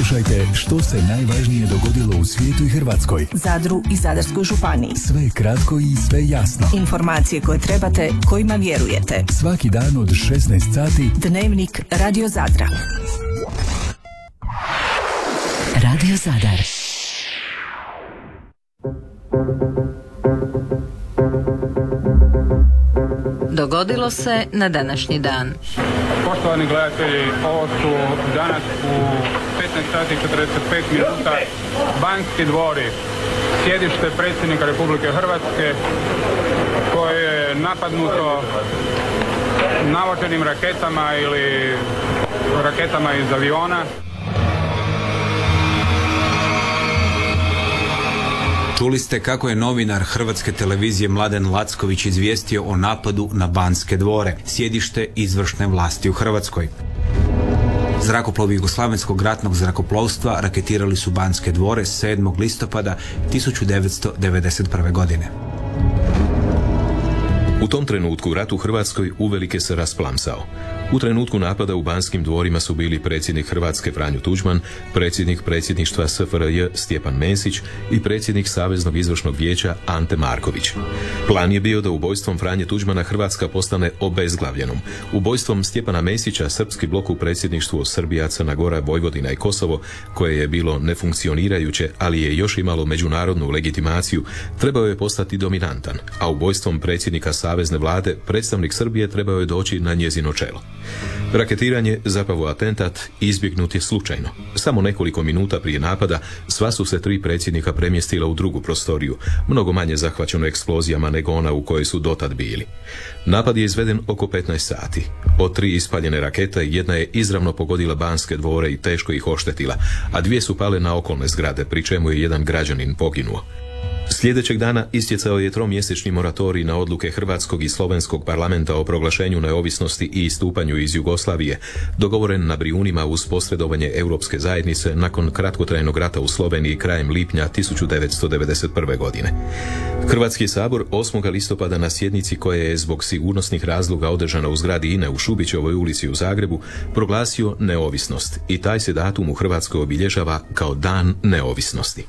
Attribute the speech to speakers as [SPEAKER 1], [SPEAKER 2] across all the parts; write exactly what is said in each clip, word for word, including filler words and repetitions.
[SPEAKER 1] Slušajte što se najvažnije dogodilo u svijetu i Hrvatskoj,
[SPEAKER 2] Zadru i Zadarskoj županiji.
[SPEAKER 1] Sve kratko i sve jasno.
[SPEAKER 2] Informacije koje trebate, kojima vjerujete.
[SPEAKER 1] Svaki dan od šesnaest sati.
[SPEAKER 2] Dnevnik Radio Zadra. Radio Zadar.
[SPEAKER 3] Dogodilo se na današnji dan.
[SPEAKER 4] Poštovani gledatelji, ovo su danas u petnaest sati i četrdeset pet minuta Banski dvori, sjedište predsjednika Republike Hrvatske, koje je napadnuto navođenim raketama ili raketama iz aviona.
[SPEAKER 5] Čuli ste kako je novinar Hrvatske televizije Mladen Lacković izvijestio o napadu na Banske dvore, sjedište izvršne vlasti u Hrvatskoj. Zrakoplovi Jugoslavenskog ratnog zrakoplovstva raketirali su Banske dvore sedmog listopada tisuću devetsto devedeset prve. godine.
[SPEAKER 6] U tom trenutku rat u Hrvatskoj uvelike se rasplamsao. U trenutku napada u Banskim dvorima su bili predsjednik Hrvatske Franjo Tuđman, predsjednik predsjedništva S F R J Stjepan Mesić i predsjednik Saveznog izvršnog vijeća Ante Marković. Plan je bio da ubojstvom Franje Tuđmana Hrvatska postane obezglavljenom. Ubojstvom Stjepana Mesića srpski blok u predsjedništvu Srbija, Crna Gora, Vojvodina i Kosovo, koje je bilo nefunkcionirajuće, ali je još imalo međunarodnu legitimaciju, trebao je postati dominantan, a ubojstvom predsjednika Savezne vlade predstavnik Srbije trebao je doći na njezino čelo. Raketiranje, zapravo atentat, izbjegnut je slučajno. Samo nekoliko minuta prije napada sva su se tri predsjednika premjestila u drugu prostoriju, mnogo manje zahvaćeno eksplozijama nego ona u kojoj su dotad bili. Napad je izveden oko petnaest sati. Od tri ispaljene rakete jedna je izravno pogodila Banske dvore i teško ih oštetila, a dvije su pale na okolne zgrade, pri čemu je jedan građanin poginuo. Sljedećeg dana istjecao je tromjesečni moratorij na odluke hrvatskog i slovenskog parlamenta o proglašenju neovisnosti i istupanju iz Jugoslavije, dogovoren na Brijunima uz posredovanje Europske zajednice nakon kratkotrajnog rata u Sloveniji krajem lipnja tisuću devetsto devedeset prve. godine. Hrvatski sabor osmog listopada na sjednici koja je zbog sigurnosnih razloga održana u zgradi INE u Šubićevoj ulici u Zagrebu proglasio neovisnost i taj se datum u Hrvatskoj obilježava kao Dan neovisnosti.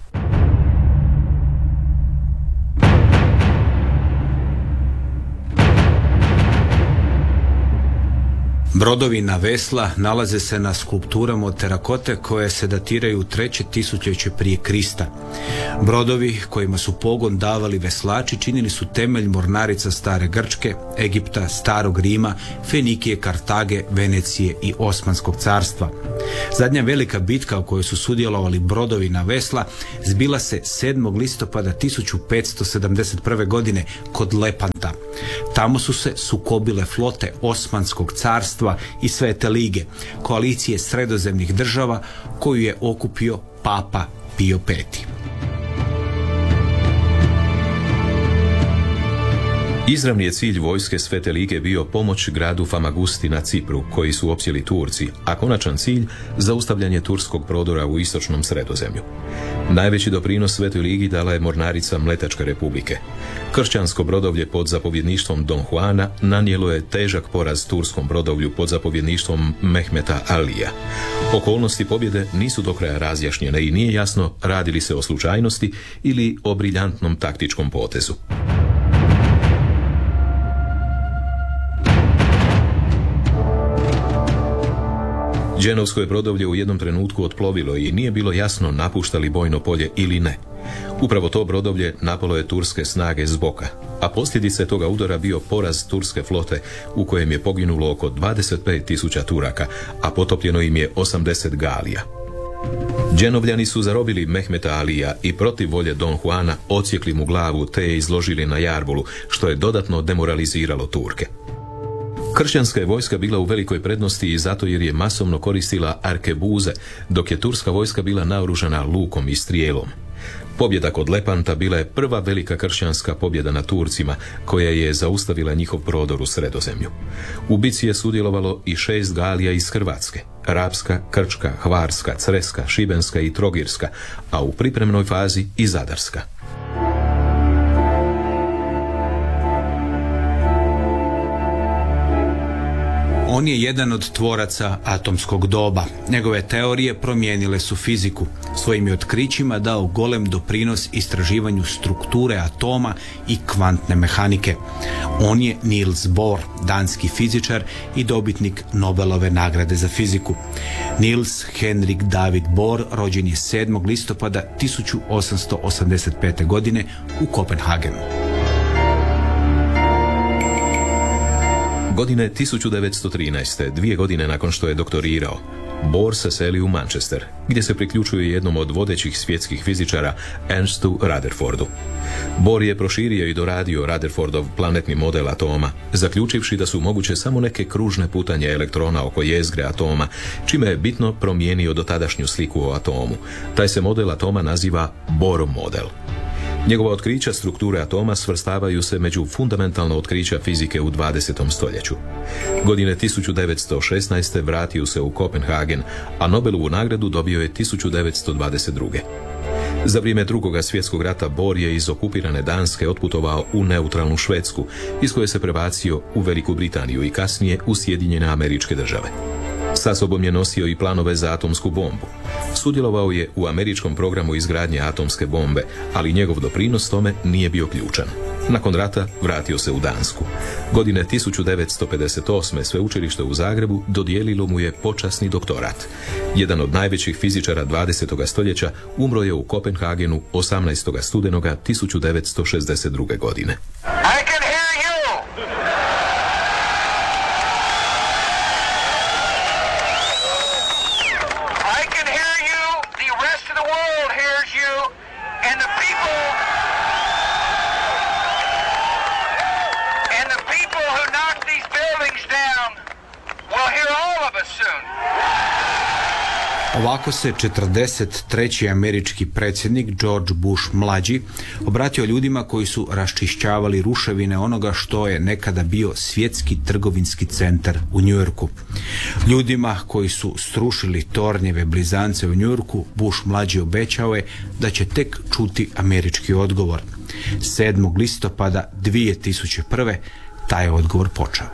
[SPEAKER 5] Brodovi na vesla nalaze se na skulpturama od terakote koje se datiraju u treće tisućljeće prije Krista. Brodovi kojima su pogon davali veslači činili su temelj mornarica stare Grčke, Egipta, starog Rima, Fenikije, Kartage, Venecije i Osmanskog carstva. Zadnja velika bitka u kojoj su sudjelovali brodovi na vesla zbila se sedmog listopada tisuću petsto sedamdeset prve. godine kod Lepanta. Tamo su se sukobile flote Osmanskog carstva i Svete lige, koalicije sredozemnih država koju je okupio Papa Pio peti.
[SPEAKER 6] Izravni je cilj vojske Svete lige bio pomoć gradu Famagusti na Cipru, koji su opsjeli Turci, a konačan cilj zaustavljanje turskog prodora u istočnom Sredozemlju. Najveći doprinos Svetoj ligi dala je mornarica Mletačke republike. Kršćansko brodovlje pod zapovjedništvom Don Juana nanijelo je težak poraz turskom brodovlju pod zapovjedništvom Mehmeta Alija. Okolnosti pobjede nisu do kraja razjašnjene i nije jasno radi li se o slučajnosti ili o briljantnom taktičkom potezu. Dženovsko je brodovlje u jednom trenutku otplovilo i nije bilo jasno napušta li bojno polje ili ne. Upravo to brodovlje napalo je turske snage s boka, a posljedice toga udara bio poraz turske flote u kojem je poginulo oko dvadeset pet tisuća Turaka, a potopljeno im je osamdeset galija. Dženovljani su zarobili Mehmeta Alija i protiv volje Don Juana odsjekli mu glavu te je izložili na jarbolu, što je dodatno demoraliziralo Turke. Kršćanska je vojska bila u velikoj prednosti i zato jer je masovno koristila arkebuze, dok je turska vojska bila naoružana lukom i strijelom. Pobjeda kod Lepanta bila je prva velika kršćanska pobjeda na Turcima, koja je zaustavila njihov prodor u Sredozemlju. U bici je sudjelovalo i šest galija iz Hrvatske, Rapska, Krčka, Hvarska, Creska, Šibenska i Trogirska, a u pripremnoj fazi i Zadarska.
[SPEAKER 5] On je jedan od tvoraca atomskog doba. Njegove teorije promijenile su fiziku. Svojim je otkrićima dao golem doprinos istraživanju strukture atoma i kvantne mehanike. On je Niels Bohr, danski fizičar i dobitnik Nobelove nagrade za fiziku. Niels Henrik David Bohr rođen je sedmog listopada tisuću osamsto osamdeset pete. godine u Kopenhagenu.
[SPEAKER 6] Godine tisuću devetsto trinaeste. dvije godine nakon što je doktorirao, Bohr se seli u Manchester, gdje se priključuje jednom od vodećih svjetskih fizičara, Ernstu Rutherfordu. Bohr je proširio i doradio Rutherfordov planetni model atoma, zaključivši da su moguće samo neke kružne putanje elektrona oko jezgre atoma, čime je bitno promijenio dotadašnju sliku o atomu. Taj se model atoma naziva Bohrov model. Njegova otkrića strukture atoma svrstavaju se među fundamentalna otkrića fizike u dvadesetom stoljeću. Godine tisuću devetsto šesnaeste. vratio se u Kopenhagen, a Nobelovu nagradu dobio je tisuću devetsto dvadeset druge. Za vrijeme Drugoga svjetskog rata Bohr je iz okupirane Danske otputovao u neutralnu Švedsku, iz koje se prebacio u Veliku Britaniju i kasnije u Sjedinjene Američke Države. Sa sobom je nosio i planove za atomsku bombu. Sudjelovao je u američkom programu izgradnje atomske bombe, ali njegov doprinos tome nije bio ključan. Nakon rata vratio se u Dansku. Godine tisuću devetsto pedeset osme. sveučilište u Zagrebu dodijelilo mu je počasni doktorat. Jedan od najvećih fizičara dvadesetog stoljeća umro je u Kopenhagenu osamnaestog studenoga tisuću devetsto šezdeset druge. godine.
[SPEAKER 5] Ovako se četrdeset treći američki predsjednik George Bush mlađi obratio ljudima koji su raščišćavali ruševine onoga što je nekada bio svjetski trgovinski centar u New Yorku. Ljudima koji su srušili tornjeve blizance u New Yorku, Bush mlađi obećao je da će tek čuti američki odgovor. sedmog listopada dvije tisuće prve. taj je odgovor počeo.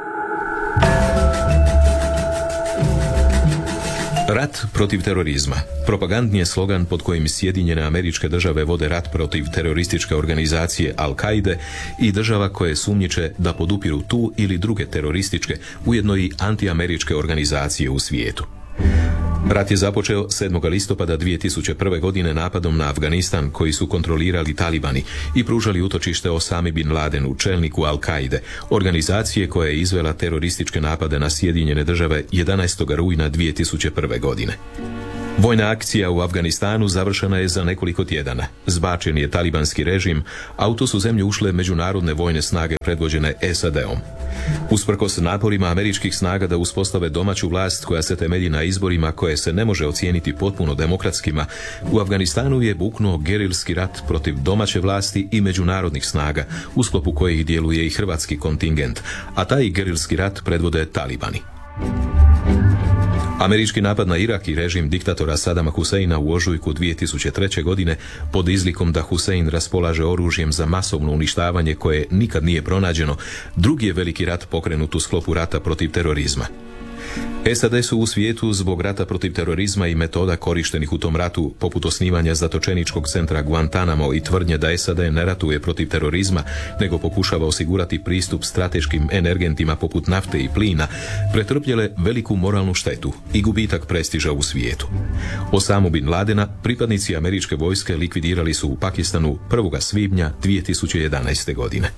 [SPEAKER 6] Rat protiv terorizma. Propagandni je slogan pod kojim Sjedinjene Američke Države vode rat protiv terorističke organizacije Al-Kaide i država koje sumnjiče da podupiru tu ili druge terorističke, ujedno i antiameričke organizacije u svijetu. Rat je započeo sedmog listopada dvije tisuće prve. godine napadom na Afganistan koji su kontrolirali talibani i pružali utočište Osami bin Ladenu, čelniku Al-Kaide, organizacije koja je izvela terorističke napade na Sjedinjene Države jedanaestog rujna dvije tisuće prve. godine. Vojna akcija u Afganistanu završena je za nekoliko tjedana. Zbačen je talibanski režim, a u tu su zemlju ušle međunarodne vojne snage predvođene S A D-om. Usprkos naporima američkih snaga da uspostave domaću vlast koja se temelji na izborima koje se ne može ocijeniti potpuno demokratskima, u Afganistanu je buknuo gerilski rat protiv domaće vlasti i međunarodnih snaga, u sklopu kojih djeluje i hrvatski kontingent, a taj gerilski rat predvode talibani. Američki napad na Irak i režim diktatora Sadama Huseina u ožujku dvije tisuće treće. godine pod izlikom da Husein raspolaže oružjem za masovno uništavanje koje nikad nije pronađeno, drugi je veliki rat pokrenut u sklopu rata protiv terorizma. S A D su u svijetu zbog rata protiv terorizma i metoda korištenih u tom ratu, poput osnivanja zatočeničkog centra Guantanamo i tvrdnje da S A D ne ratuje protiv terorizma, nego pokušava osigurati pristup strateškim energentima poput nafte i plina, pretrpjele veliku moralnu štetu i gubitak prestiža u svijetu. Osamu bin Ladena pripadnici američke vojske likvidirali su u Pakistanu prvog svibnja dvije tisuće jedanaeste. godine.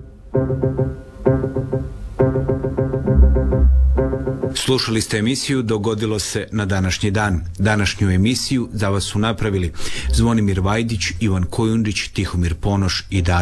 [SPEAKER 5] Slušali ste emisiju Dogodilo se na današnji dan. Današnju emisiju za vas su napravili Zvonimir Vajdić, Ivan Kojundić, Tihomir Ponoš i Dario